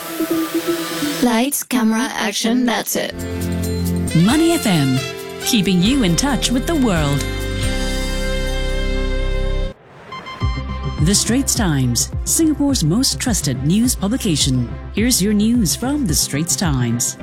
Lights, camera, action, that's it. Money FM, keeping you in touch with the world. The Straits Times, Singapore's most trusted news publication. Here's your news from The Straits Times.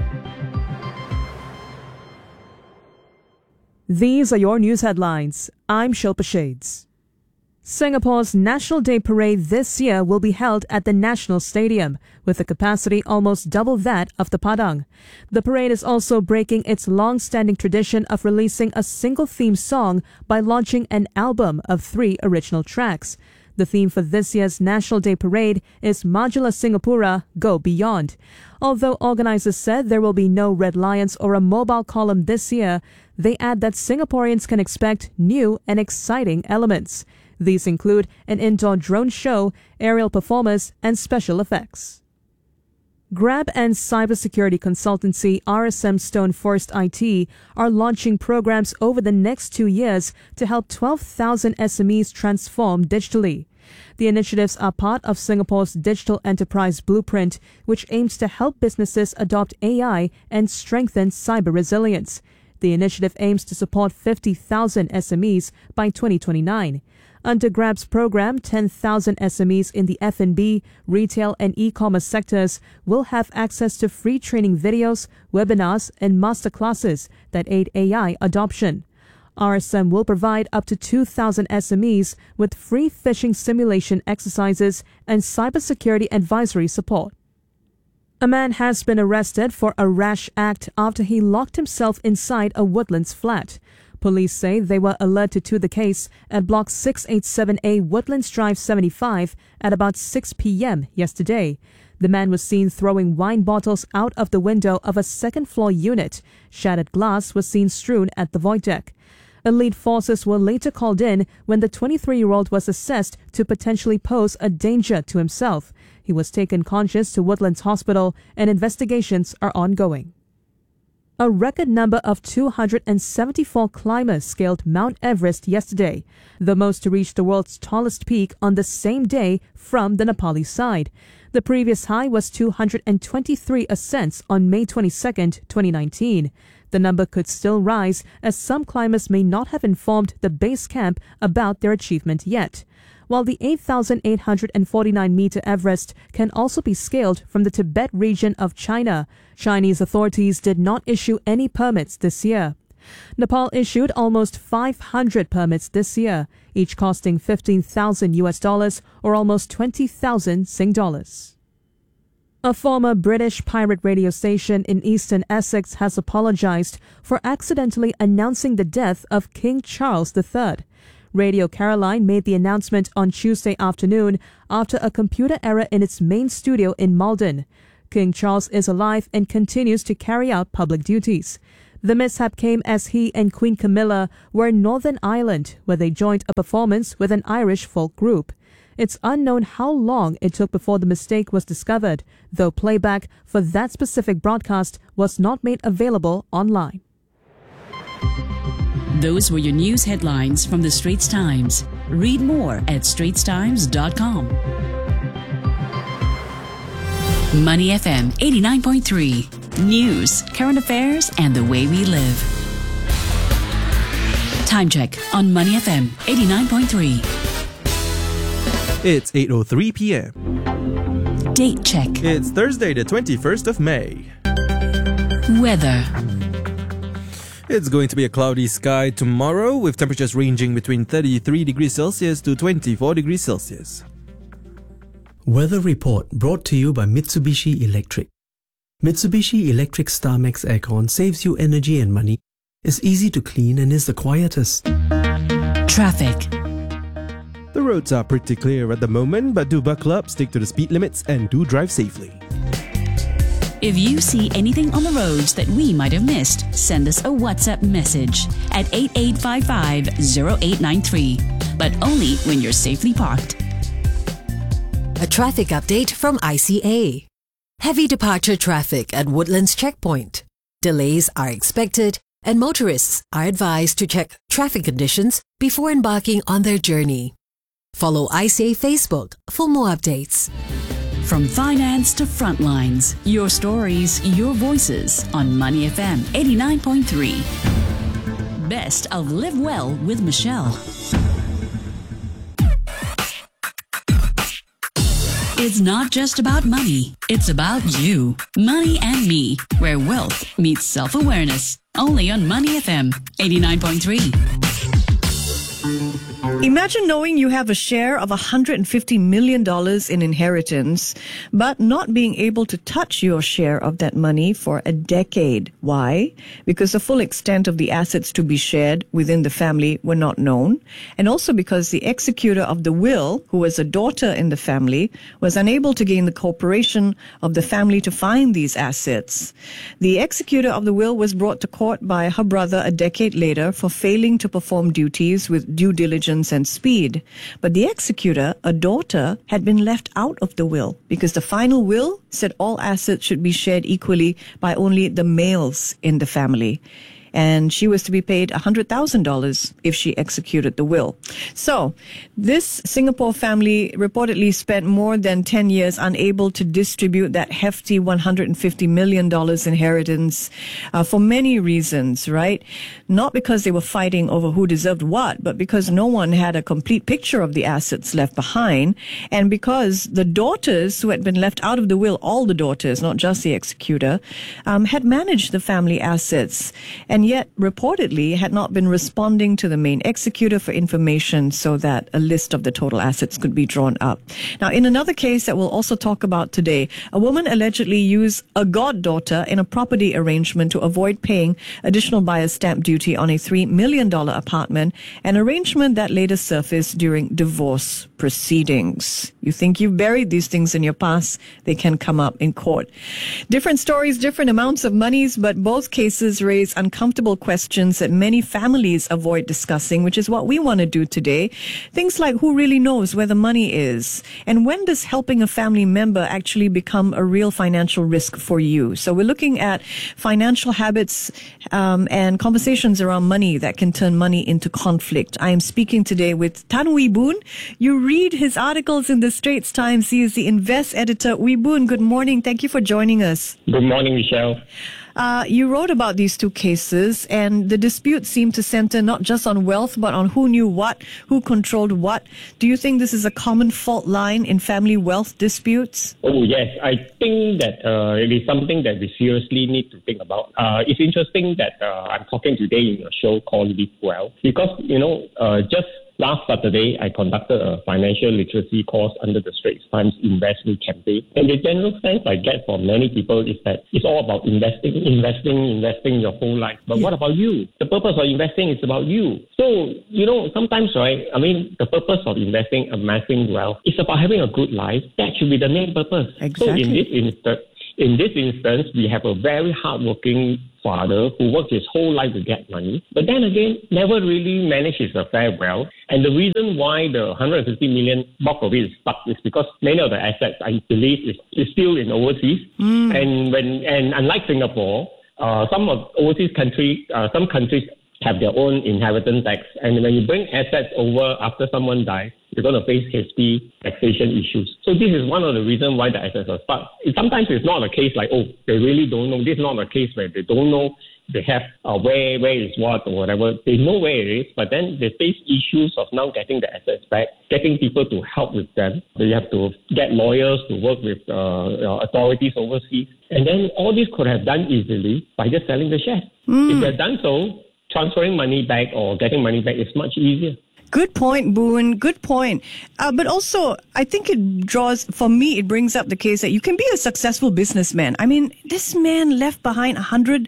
These are your news headlines. I'm Shilpa Shades. Singapore's National Day Parade this year will be held at the National Stadium, with a capacity almost double that of the Padang. The parade is also breaking its long-standing tradition of releasing a single theme song by launching an album of 3 original tracks. The theme for this year's National Day Parade is Majulah Singapura, Go Beyond. Although organizers said there will be no red lions or a mobile column this year, they add that Singaporeans can expect new and exciting elements. These include an indoor drone show, aerial performers, and special effects. Grab and cybersecurity consultancy RSM Stone Forest IT are launching programs over the next 2 years to help 12,000 SMEs transform digitally. The initiatives are part of Singapore's Digital Enterprise Blueprint, which aims to help businesses adopt AI and strengthen cyber resilience. The initiative aims to support 50,000 SMEs by 2029. Under Grab's program, 10,000 SMEs in the F&B, retail and e-commerce sectors will have access to free training videos, webinars and masterclasses that aid AI adoption. RSM will provide up to 2,000 SMEs with free phishing simulation exercises and cybersecurity advisory support. A man has been arrested for a rash act after he locked himself inside a Woodlands flat. Police say they were alerted to the case at Block 687A Woodlands Drive 75 at about 6 p.m. yesterday. The man was seen throwing wine bottles out of the window of a second-floor unit. Shattered glass was seen strewn at the void deck. Elite forces were later called in when the 23-year-old was assessed to potentially pose a danger to himself. He was taken conscious to Woodlands Hospital and investigations are ongoing. A record number of 274 climbers scaled Mount Everest yesterday, the most to reach the world's tallest peak on the same day from the Nepali side. The previous high was 223 ascents on May 22, 2019. The number could still rise as some climbers may not have informed the base camp about their achievement yet. While the 8,849-meter Everest can also be scaled from the Tibet region of China, Chinese authorities did not issue any permits this year. Nepal issued almost 500 permits this year, each costing $15,000 or almost 20,000 Sing dollars. A former British pirate radio station in eastern Essex has apologized for accidentally announcing the death of King Charles III. Radio Caroline made the announcement on Tuesday afternoon after a computer error in its main studio in Malden. King Charles is alive and continues to carry out public duties. The mishap came as he and Queen Camilla were in Northern Ireland, where they joined a performance with an Irish folk group. It's unknown how long it took before the mistake was discovered, though playback for that specific broadcast was not made available online. Those were your news headlines from The Straits Times. Read more at straitstimes.com. Money FM 89.3. News, current affairs, and the way we live. Time check on Money FM 89.3. It's 8:03 p.m. Date check. It's Thursday, the 21st of May. Weather. It's going to be a cloudy sky tomorrow with temperatures ranging between 33 degrees Celsius to 24 degrees Celsius. Weather report brought to you by Mitsubishi Electric. Mitsubishi Electric StarMax Aircon saves you energy and money, is easy to clean and is the quietest. Traffic. The roads are pretty clear at the moment, but do buckle up, stick to the speed limits and do drive safely. If you see anything on the roads that we might have missed, send us a WhatsApp message at 8855-0893, but only when you're safely parked. A traffic update from ICA. Heavy departure traffic at Woodlands Checkpoint. Delays are expected and motorists are advised to check traffic conditions before embarking on their journey. Follow ICA Facebook for more updates. From finance to frontlines, your stories, your voices on Money FM 89.3. Best of Live Well with Michelle. It's not just about money, it's about you. Money and Me, where wealth meets self-awareness. Only on Money FM 89.3. Imagine knowing you have a share of $150 million in inheritance, but not being able to touch your share of that money for a decade. Why? Because the full extent of the assets to be shared within the family were not known, and also because the executor of the will, who was a daughter in the family, was unable to gain the cooperation of the family to find these assets. The executor of the will was brought to court by her brother a decade later for failing to perform duties with due diligence and speed. But the executor, a daughter, had been left out of the will because the final will said all assets should be shared equally by only the males in the family. And she was to be paid $100,000 if she executed the will. So, this Singapore family reportedly spent more than 10 years unable to distribute that hefty $150 million inheritance for many reasons, right? Not because they were fighting over who deserved what, but because no one had a complete picture of the assets left behind, and because the daughters who had been left out of the will, all the daughters, not just the executor, had managed the family assets, and yet reportedly had not been responding to the main executor for information so that a list of the total assets could be drawn up. Now, in another case that we'll also talk about today, a woman allegedly used a goddaughter in a property arrangement to avoid paying additional buyer's stamp duty on a $3 million apartment, an arrangement that later surfaced during divorce proceedings. You think you've buried these things in your past, they can come up in court. Different stories, different amounts of monies, but both cases raise uncomfortable questions that many families avoid discussing, which is what we want to do today. Things like who really knows where the money is, and when does helping a family member actually become a real financial risk for you? So we're looking at financial habits and conversations around money that can turn money into conflict. I am speaking today with Tan Wee Boon. You read his articles in the Straits Times. He is the Invest editor. Wee Boon, good morning. Thank you for joining us. Good morning, Michelle. You wrote about these two cases, and the dispute seemed to center not just on wealth, but on who knew what, who controlled what. Do you think this is a common fault line in family wealth disputes? Oh, yes. I think that it is something that we seriously need to think about. It's interesting that I'm talking today in a show called Live Well, because, just last Saturday, I conducted a financial literacy course under the Straits Times Invest Me campaign. And the general sense I get from many people is that it's all about investing your whole life. But what about you? The purpose of investing is about you. So, sometimes, right, the purpose of investing, amassing wealth, is about having a good life. That should be the main purpose. Exactly. So in this instance, we have a very hardworking father who worked his whole life to get money, but then again, never really managed his affair well. And the reason why the 150 million bulk of it is stuck is because many of the assets, I believe, is still in overseas. And unlike Singapore, some countries have their own inheritance tax. And when you bring assets over after someone dies, you're going to face hefty taxation issues. So this is one of the reasons why the assets are stuck. Sometimes it's not a case like, they really don't know. This is not a case where they don't know they have where is what or whatever. They know where it is, but then they face issues of now getting the assets back, getting people to help with them. They have to get lawyers to work with authorities overseas. And then all this could have done easily by just selling the shares. If they've done so, transferring money back or getting money back is much easier. Good point, Boon. Good point. But also, I think it brings up the case that you can be a successful businessman. This man left behind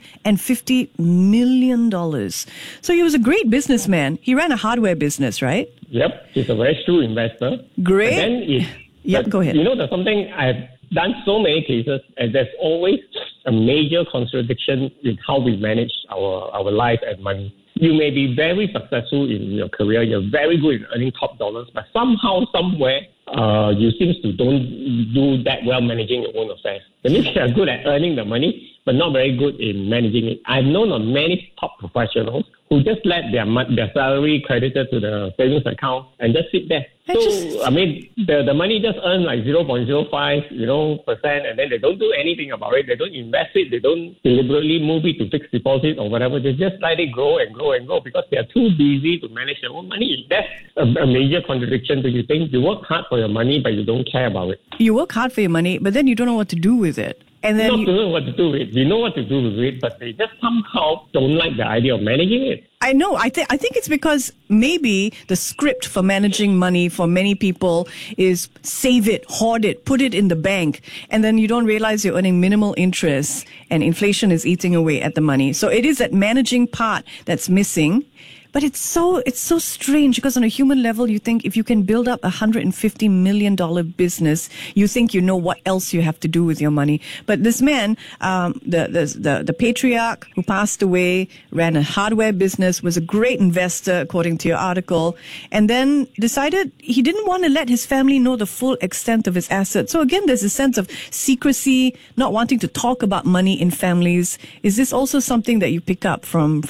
$150 million. So he was a great businessman. He ran a hardware business, right? Yep. He's a very shrewd investor. Great. Go ahead. There's something I've done so many cases, and there's always a major contradiction in how we manage our life and money. You may be very successful in your career, you're very good in earning top dollars, but somehow, somewhere, you seem to don't do that well managing your own affairs. That means you are good at earning the money, but not very good in managing it. I've known of many top professionals who just let their salary credited to the savings account and just sit there. The money just earn like 0.05, percent, and then they don't do anything about it. They don't invest it. They don't deliberately move it to fixed deposit or whatever. They just let it grow and grow and grow because they are too busy to manage their own money. That's a major contradiction. Do you think you work hard for your money, but you don't care about it? You work hard for your money, but then you don't know what to do with it. And then you know what to do with it. You know what to do with it, but they just somehow don't like the idea of managing it. I know. I think it's because maybe the script for managing money for many people is save it, hoard it, put it in the bank, and then you don't realize you're earning minimal interest and inflation is eating away at the money. So it is that managing part that's missing. But it's so strange because on a human level, you think if you can build up $150 million business, you think you know what else you have to do with your money. But this man, the patriarch who passed away, ran a hardware business, was a great investor, according to your article, and then decided he didn't want to let his family know the full extent of his assets. So again, there's a sense of secrecy, not wanting to talk about money in families. Is this also something that you pick up from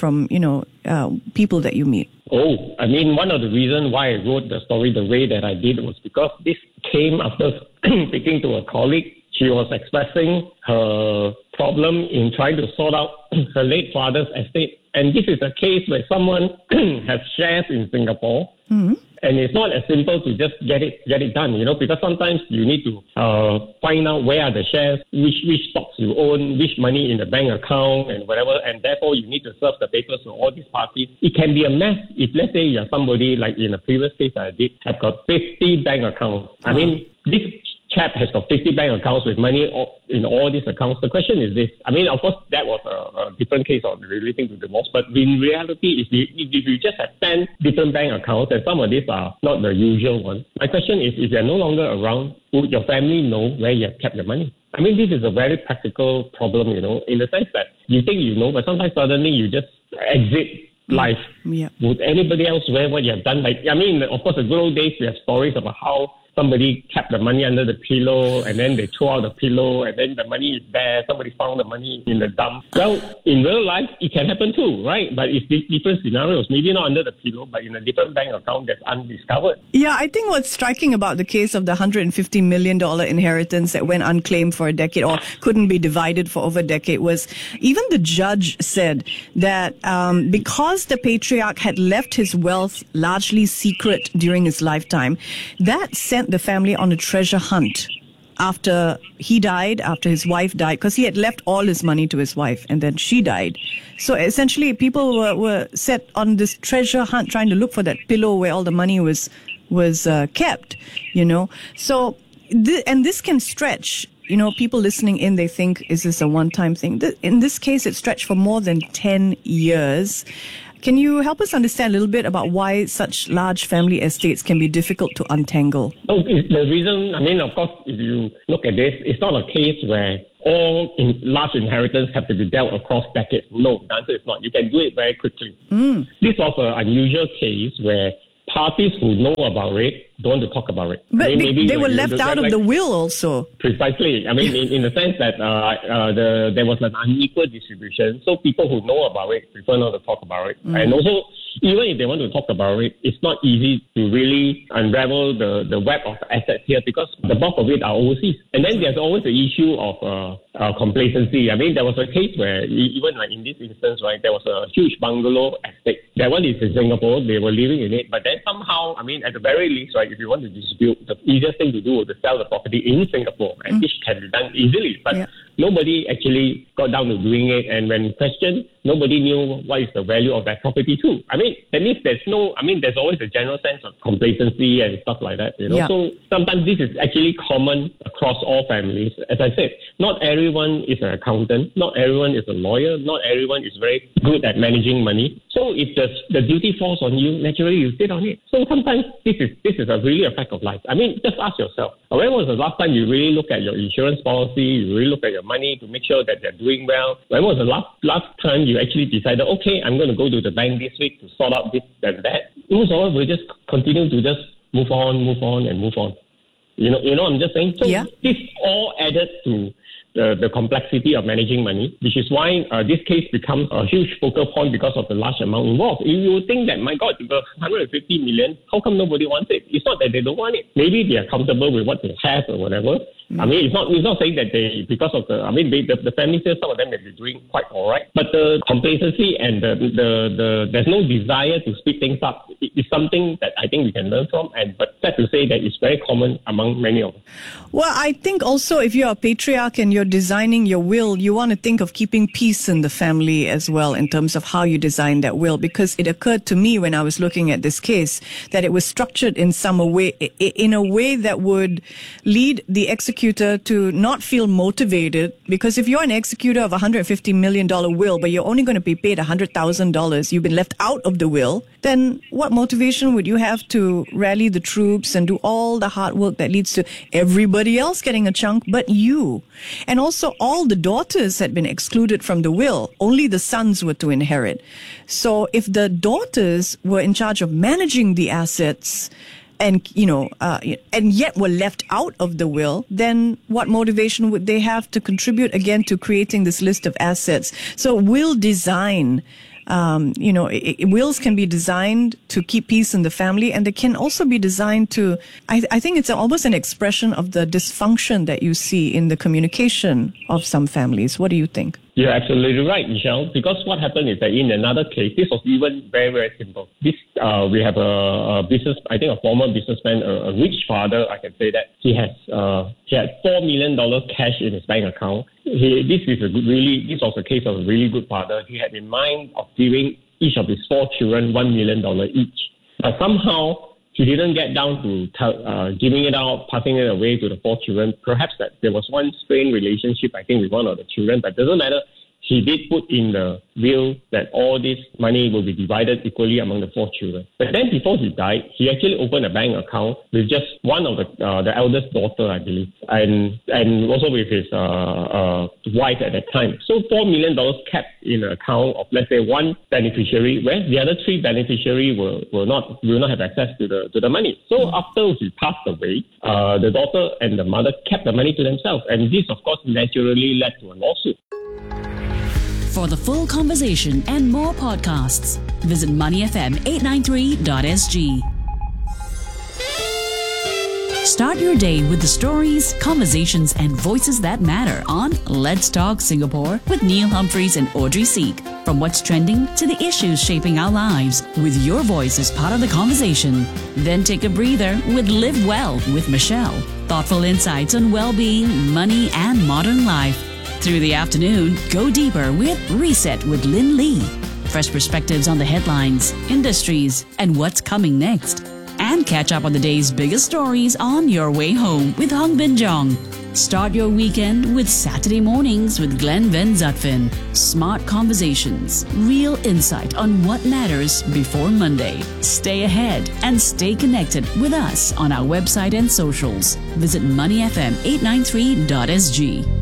people that you meet? Oh, I mean, one of the reasons why I wrote the story the way that I did was because this came after speaking to a colleague. She was expressing her problem in trying to sort out her late father's estate. And this is a case where someone has shares in Singapore. Mm-hmm. And it's not as simple to just get it done, because sometimes you need to find out where are the shares, which stocks you own, which money in the bank account and whatever, and therefore you need to serve the papers to all these parties. It can be a mess if, let's say, you're somebody like in a previous case I did, have got 50 bank accounts. I mean, this chap has got 50 bank accounts with money in all these accounts. The question is this. I mean, of course, that was a different case of relating to divorce. But in reality, if you just have 10 different bank accounts, and some of these are not the usual ones, my question is, if you're no longer around, would your family know where you have kept your money? I mean, this is a very practical problem, in the sense that you think you know, but sometimes suddenly you just exit life. Yeah. Would anybody else wear what you have done? Of course, the good old days, we have stories about how somebody kept the money under the pillow and then they throw out the pillow and then the money is there. Somebody found the money in the dump. Well, in real life, it can happen too, right? But it's different scenarios. Maybe not under the pillow, but in a different bank account that's undiscovered. Yeah, I think what's striking about the case of the $150 million inheritance that went unclaimed for a decade or couldn't be divided for over a decade was even the judge said that because the patriarch had left his wealth largely secret during his lifetime, that sent the family on a treasure hunt after he died, after his wife died, because he had left all his money to his wife and then she died. So essentially people were set on this treasure hunt trying to look for that pillow where all the money was kept, So, and this can stretch. People listening in, they think, is this a one-time thing? In this case, it stretched for more than 10 years. Can you help us understand a little bit about why such large family estates can be difficult to untangle? Oh, the reason, of course, if you look at this, it's not a case where all large inheritance have to be dealt across decades. No, the answer is not. You can do it very quickly. This was an unusual case where parties who know about it don't want to talk about it. But they were left out of the will also. Precisely. In the sense that there was an unequal distribution, so people who know about it prefer not to talk about it. And also, even if they want to talk about it, it's not easy to really unravel the web of assets here because the bulk of it are overseas. And then there's always the issue of complacency. There was a case where, even like in this instance, right, there was a huge bungalow estate. That one is in Singapore. They were living in it. But then somehow, at the very least, right, if you want to dispute, the easiest thing to do was to sell the property in Singapore, and this can be done easily. But nobody actually got down to doing it. And when questioned, nobody knew what is the value of that property too. That means there's always a general sense of complacency and stuff like that, So sometimes this is actually common across all families. As I said, not everyone is an accountant, not everyone is a lawyer, not everyone is very good at managing money. So if the duty falls on you, naturally you sit on it. So sometimes this is a really a fact of life. Just ask yourself, when was the last time you really look at your insurance policy, you really look at your money to make sure that they're doing well? When was the last time you actually decided, okay, I'm going to go to the bank this week to sort out this and that? Most of us will just continue to just move on. You know what I'm just saying? So Yeah. this all added to the complexity of managing money, which is why this case becomes a huge focal point because of the large amount involved. You would think that, my God, if 150 million, how come nobody wants it? It's not that they don't want it. Maybe they are comfortable with what they have or whatever. I mean, it's not saying that they, because of the family says some of them may be doing quite all right, but the complacency and there's no desire to speed things up is something that I think we can learn from. But sad to say that it's very common among many of us. Well, I think also if you're a patriarch and you're designing your will, you want to think of keeping peace in the family as well in terms of how you design that will, because it occurred to me when I was looking at this case that it was structured in in a way that would lead the executor to not feel motivated, because if you're an executor of $150 million will, but you're only going to be paid $100,000, you've been left out of the will, then what motivation would you have to rally the troops and do all the hard work that leads to everybody else getting a chunk but you? And also all the daughters had been excluded from the will. Only the sons were to inherit. So if the daughters were in charge of managing the assets and yet were left out of the will, then what motivation would they have to contribute again to creating this list of assets? So will design, wills can be designed to keep peace in the family, and they can also be designed to, I think it's almost an expression of the dysfunction that you see in the communication of some families. What do you think? You're absolutely right, Michelle, because what happened is that in another case, this was even very, very simple. We have a former businessman, a rich father, I can say that. He had $4 million cash in his bank account. This was a case of a really good father. He had in mind of giving each of his 4 children $1 million each. But somehow, he didn't get down to giving it out, passing it away to the 4 children. Perhaps that there was one strained relationship, I think, with one of the children, but it doesn't matter. He did put in the will that all this money will be divided equally among the 4 children. But then before he died, he actually opened a bank account with just one of the eldest daughter, I believe, and also with his wife at that time. So $4 million kept in an account of, let's say, one beneficiary, where the other 3 beneficiaries will not have access to the money. So after he passed away, the daughter and the mother kept the money to themselves, and this, of course, naturally led to a lawsuit. For the full conversation and more podcasts, visit moneyfm893.sg. Start your day with the stories, conversations, and voices that matter on Let's Talk Singapore with Neil Humphreys and Audrey Seek. From what's trending to the issues shaping our lives, with your voice as part of the conversation. Then take a breather with Live Well with Michelle. Thoughtful insights on well-being, money, and modern life. Through the afternoon, go deeper with Reset with Lynn Lee. Fresh perspectives on the headlines, industries, and what's coming next. And catch up on the day's biggest stories on your way home with Hong Bin Jong. Start your weekend with Saturday Mornings with Glenn Van Zutphen. Smart conversations, real insight on what matters before Monday. Stay ahead and stay connected with us on our website and socials. Visit moneyfm893.sg.